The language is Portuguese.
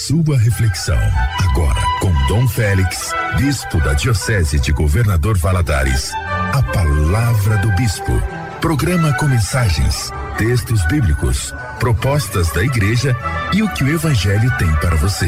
sua reflexão. Agora, com Dom Félix, bispo da Diocese de Governador Valadares, a palavra do bispo. Programa com mensagens, textos bíblicos, propostas da igreja e o que o evangelho tem para você.